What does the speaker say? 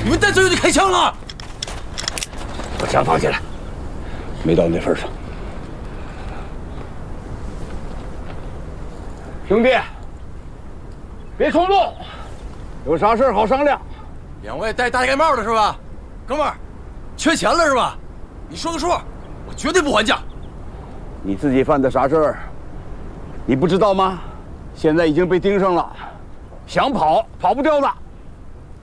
你们带队友就开枪了！ 把枪放下来，没到那份上。兄弟，别冲动，有啥事好商量。 两位戴大盖帽的是吧？哥们儿，缺钱了是吧？你说个数，我绝对不还价。 你自己犯的啥事儿？你不知道吗？现在已经被盯上了，想跑跑不掉了。